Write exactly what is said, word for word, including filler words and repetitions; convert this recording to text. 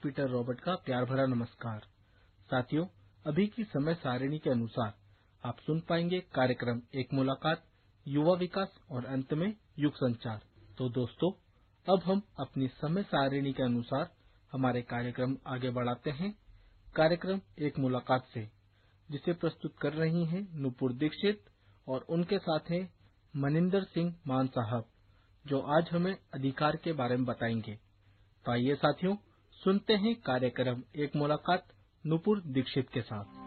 Peter Robert का प्यार भरा नमस्कार। साथियों, अभी की समय सारिणी के अनुसार आप सुन पाएंगे कार्यक्रम एक मुलाकात, युवा विकास और अंत में युग संचार। तो दोस्तों, अब हम अपनी समय सारिणी के अनुसार हमारे कार्यक्रम आगे बढ़ाते हैं। कार्यक्रम एक मुलाकात से, जिसे प्रस्तुत कर रही हैं नुपुर दीक्षित और उनके साथ हैं मनिंदर सिंह मान साहब, जो आज हमें अधिकार के बारे में बताएंगे। तो आइए साथियों, सुनते हैं कार्यक्रम एक मुलाकात नुपुर दीक्षित के साथ।